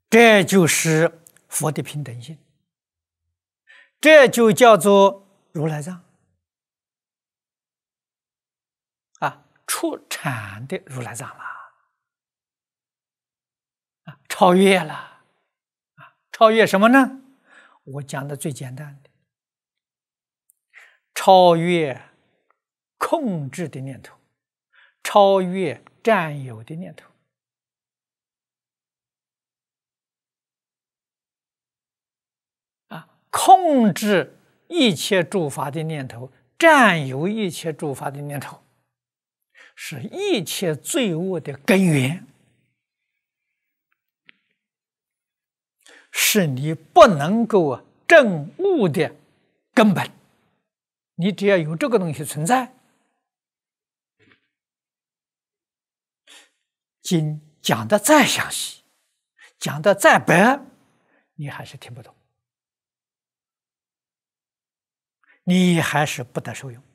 这就是佛的平等性，这就叫做如来藏啊，出产的如来藏了啊，超越了啊，超越什么呢？我讲的最简单的，超越控制的念头，超越占有的念头。控制一切诸法的念头，占有一切诸法的念头，是一切罪恶的根源，是你不能够证悟的根本。你只要有这个东西存在，经讲的再详细，讲的再白，你还是听不懂，你还是不得受用。